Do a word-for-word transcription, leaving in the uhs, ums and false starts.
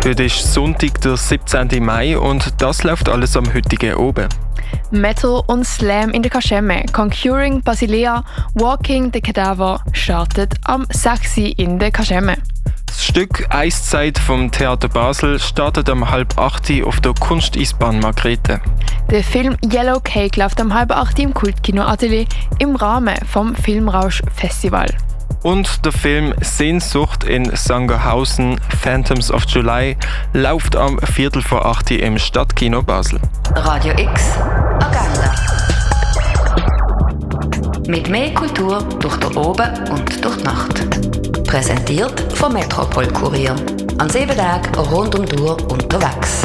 Heute ist Sonntag, der siebzehnten Mai und das läuft alles am heutigen oben. Metal und Slam in der Kaschemme, Conjuring Basilea, Walking the Cadaver startet am sechs Uhr in der Kaschemme. Das Stück Eiszeit vom Theater Basel startet am halb acht Uhr auf der Kunsteisbahn Margrethe. Der Film Yellow Cake läuft am halb acht Uhr im Kultkino Atelier im Rahmen vom Filmrausch Festival. Und der Film Sehnsucht in Sangerhausen, Phantoms of July, läuft am Viertel vor acht Uhr im Stadtkino Basel. Radio X Agenda. Mit mehr Kultur durch den Oben und durch die Nacht. Präsentiert vom Metropol Kurier. An sieben Tagen rund um die Uhr unterwegs.